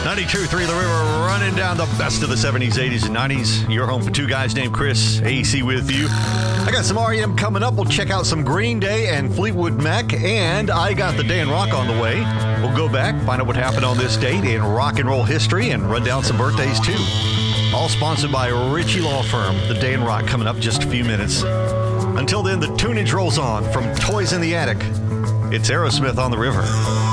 92.3 The River, running down the best of the 70s, 80s, and 90s. Your home for two guys named Chris. AC with you. I got some REM coming up. We'll check out some Green Day and Fleetwood Mac, and I got the Day in Rock on the way. We'll go back, find out what happened on this date in rock and roll history, and run down some birthdays, too. All sponsored by Ritchie Law Firm. The Day in Rock coming up in just a few minutes. Until then, the tunage rolls on from Toys in the Attic. It's Aerosmith on the River.